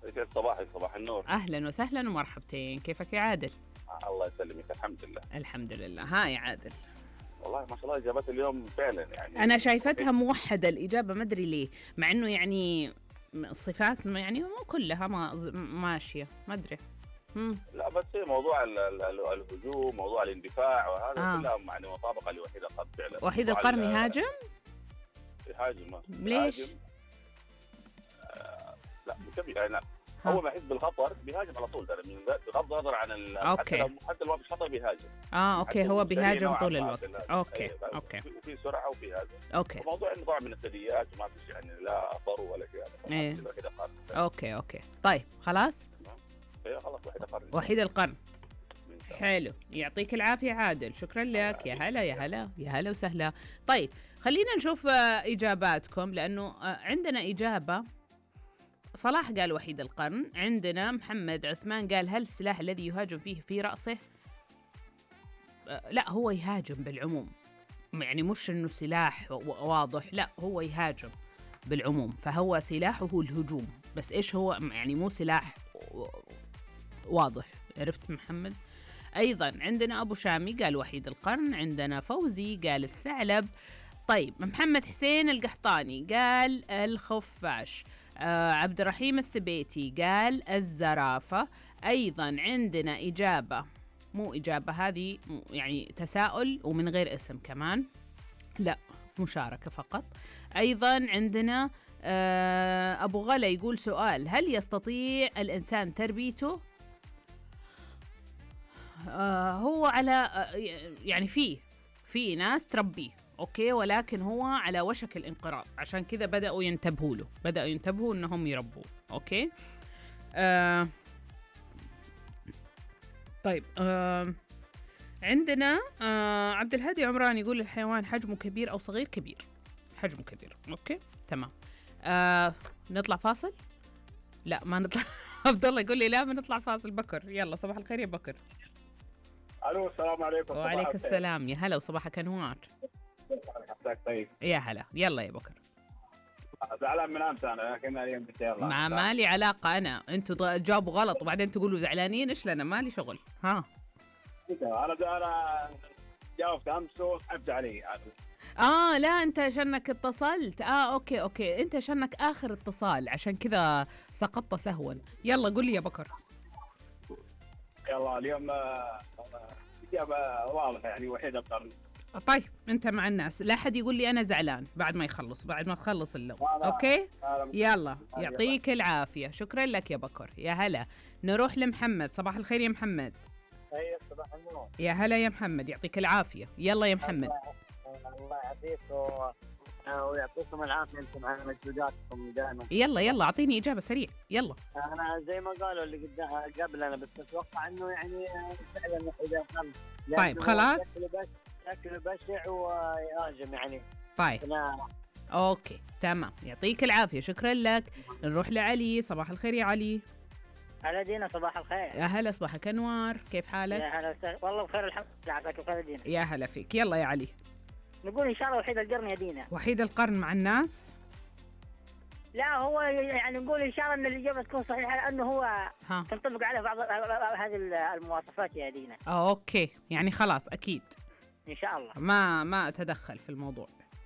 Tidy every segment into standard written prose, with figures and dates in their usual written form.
يسعد صباحك، صباح النور. أهلا وسهلا ومرحبتين، كيفك يا عادل؟ الله يسلمك، الحمد لله. الحمد لله. ها يا عادل، والله ما شاء الله إجابات اليوم فعلا يعني. أنا شايفتها موحدة الإجابة، ما أدري ليه، مع إنه يعني الصفات يعني مو كلها ماشية، ما أدري. لا بس هي موضوع الهجوم، موضوع الاندفاع، وهذا كلها يعني مطابقة لوحيد القرن فعلا. وحيد القرن يهاجم؟ يهاجم. ليش؟ لا كبير يعني. أول ما يحس بالخطر بيهاجم على طول، بغض النظر عن حتى لو مش خطر بيهاجم. اوكي، هو بيهاجم طول الوقت. اوكي. وفي سرعة وفي هذا. اوكي. موضوع انه ضاع من الثدييات وما فيش يعني لا اثر ولا شيء. ايه. اوكي. طيب خلاص. خلاص وحيد القرن. حلو، يعطيك العافية عادل، شكرا لك. يا هلا وسهلا. طيب خلينا نشوف إجاباتكم، لأنه عندنا إجابة صلاح قال وحيد القرن، عندنا محمد عثمان قال هل السلاح الذي يهاجم فيه في رأسه؟ لا، هو يهاجم بالعموم، يعني مش إنه سلاح واضح، لا هو يهاجم بالعموم، فهو سلاحه الهجوم، بس إيش هو يعني مو سلاح واضح. عرفت محمد؟ أيضا عندنا أبو شامي قال وحيد القرن، عندنا فوزي قال الثعلب. طيب محمد حسين القحطاني قال الخفاش. عبد الرحيم الثبيتي قال الزرافة. أيضا عندنا إجابة، مو إجابة هذه يعني تساؤل ومن غير اسم كمان، لا مشاركة فقط. أيضا عندنا أبو غلا يقول سؤال، هل يستطيع الإنسان تربيته؟ هو على يعني في ناس تربيه اوكي، ولكن هو على وشك الانقراض، عشان كذا بدأوا ينتبهوا انهم يربوه. اوكي. طيب عندنا عبد الهادي عمران يقول الحيوان حجمه كبير او صغير؟ كبير، حجمه كبير. اوكي تمام. نطلع فاصل؟ لا ما نطلع. عبد الله يقول لي لا ما نطلع فاصل. بكر، يلا صباح الخير يا بكر. الو السلام عليكم. وعليك السلام، يا هلا وصباحك انوار. طيب يا هلا، يلا يا بكر. زعلان من امس انا، لكن اليوم قلت يلا. ما لي علاقه، انتوا جاوبوا غلط وبعدين تقولوا زعلانين، ايش لنا؟ مالي شغل. ها انا جاوبت امس وسحبت عليه. لا انت عشانك اتصلت. اوكي انت عشانك اخر اتصال، عشان كذا سقطت سهوا. يلا قل لي يا بكر. يلا اليوم إجابة واضحة يعني وحيد القرن. طيب انت مع الناس، لا حد يقول لي انا زعلان بعد ما تخلص اللغز. اوكي يلا يعطيك العافية، شكرا لك يا بكر. يا هلا، نروح لمحمد. صباح الخير يا محمد. صباح النور. يا هلا يا محمد، يعطيك العافية. يلا يا محمد. الله يعافيك ويعطيكم العافية، انتم على مجهوداتكم دائما. يلا اعطيني إجابة سريع يلا. انا زي ما قالوا اللي قبل انا، بس اتوقع انه يعني فعلا اذا قل. طيب خلاص. شكله بشع ويهاجم يعني. طيب اوكي تمام، يعطيك العافية، شكرا لك. نروح لعلي. صباح الخير يا علي. هلا دينا، صباح الخير. يا هلا، صباحك انوار، كيف حالك؟ يا هلا وسهلا، والله بخير الحمد لله. عافاك بخير دينا. يا هلا فيك. يلا يا علي. نقول ان شاء الله وحيد القرن يا دينا. وحيد القرن مع الناس؟ لا هو يعني نقول ان شاء الله ان الاجابه تكون صحيحه، لانه هو تنطبق عليه بعض هذه المواصفات يا دينا. اوكي يعني خلاص اكيد ان شاء الله ما اتدخل في الموضوع.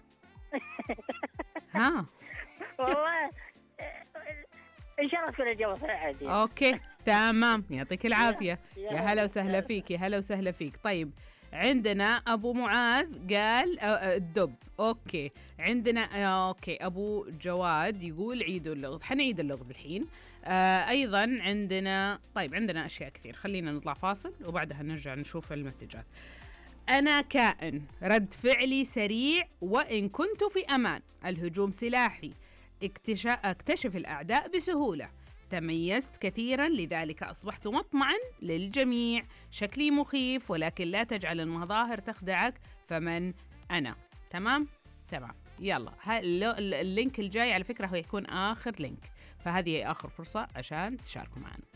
ها والله ان شاء الله تكون الاجابه صحيحه يا دينا. اوكي تمام، يعطيك العافيه. يا هلا وسهلا فيك. يا هلا وسهلا فيك. طيب عندنا أبو معاذ قال الدب. أوكي عندنا أوكي أبو جواد يقول عيدوا اللغز. حنعيد اللغز الحين. أيضا عندنا عندنا أشياء كثير. خلينا نطلع فاصل وبعدها نرجع نشوف المسجات. أنا كائن رد فعلي سريع وإن كنت في أمان. الهجوم سلاحي. اكتشف الأعداء بسهولة. تميزت كثيرا لذلك أصبحت مطمعا للجميع. شكلي مخيف ولكن لا تجعل المظاهر تخدعك. فمن أنا؟ تمام يلا. اللينك الجاي على فكرة هو يكون آخر لينك، فهذه آخر فرصة عشان تشاركوا معنا.